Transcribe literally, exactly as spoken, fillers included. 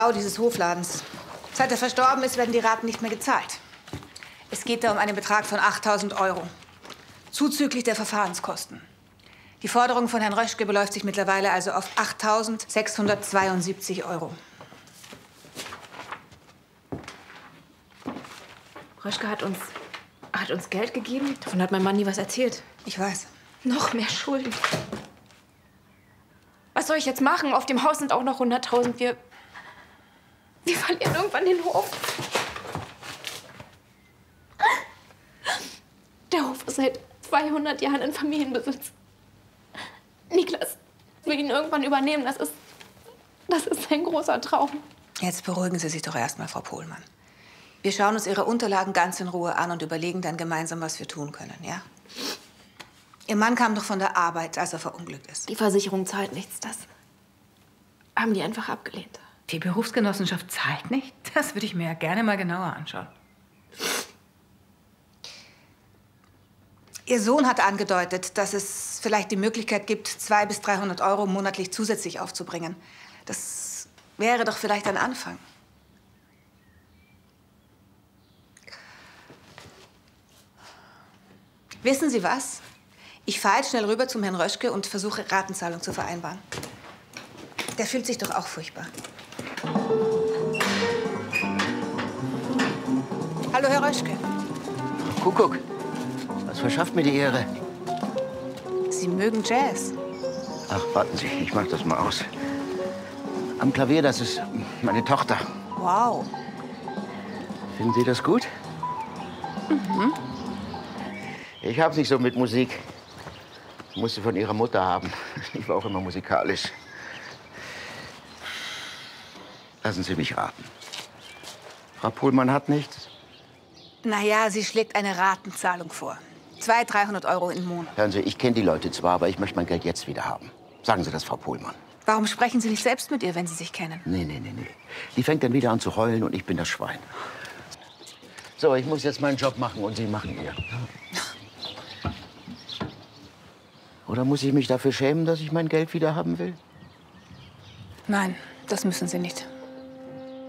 dieses Hofladens. Seit er verstorben ist, werden die Raten nicht mehr gezahlt. Es geht da um einen Betrag von achttausend Euro, zuzüglich der Verfahrenskosten. Die Forderung von Herrn Röschke beläuft sich mittlerweile also auf achttausendsechshundertzweiundsiebzig Euro. Röschke hat uns, hat uns Geld gegeben. Davon hat mein Mann nie was erzählt. Ich weiß. Noch mehr Schulden. Was soll ich jetzt machen? Auf dem Haus sind auch noch hunderttausend. Wir, wir verlieren irgendwann den Hof. Der Hof ist seit zweihundert Jahren in Familienbesitz. Niklas will ihn irgendwann übernehmen. Das ist, das ist sein großer Traum. Jetzt beruhigen Sie sich doch erstmal, Frau Pohlmann. Wir schauen uns Ihre Unterlagen ganz in Ruhe an und überlegen dann gemeinsam, was wir tun können, ja? Ihr Mann kam doch von der Arbeit, als er verunglückt ist. Die Versicherung zahlt nichts, das haben die einfach abgelehnt. Die Berufsgenossenschaft zahlt nicht? Das würde ich mir ja gerne mal genauer anschauen. Ihr Sohn hat angedeutet, dass es vielleicht die Möglichkeit gibt, zweihundert bis dreihundert Euro monatlich zusätzlich aufzubringen. Das wäre doch vielleicht ein Anfang. Wissen Sie was? Ich fahre jetzt schnell rüber zum Herrn Röschke und versuche, Ratenzahlung zu vereinbaren. Der fühlt sich doch auch furchtbar. Hallo, Herr Röschke. Kuckuck, was verschafft mir die Ehre? Sie mögen Jazz. Ach, warten Sie, ich mach das mal aus. Am Klavier, das ist meine Tochter. Wow. Finden Sie das gut? Mhm. Ich hab's nicht so mit Musik. Musste von ihrer Mutter haben. Ich war auch immer musikalisch. Lassen Sie mich raten. Frau Pohlmann hat nichts? Na ja, sie schlägt eine Ratenzahlung vor. zweihundert, dreihundert Euro im Monat. Hören Sie, ich kenne die Leute zwar, aber ich möchte mein Geld jetzt wieder haben. Sagen Sie das, Frau Pohlmann. Warum sprechen Sie nicht selbst mit ihr, wenn Sie sich kennen? Nee, nee, nee, nee. Die fängt dann wieder an zu heulen und ich bin das Schwein. So, ich muss jetzt meinen Job machen und Sie machen Ihr. Oder muss ich mich dafür schämen, dass ich mein Geld wieder haben will? Nein, das müssen Sie nicht.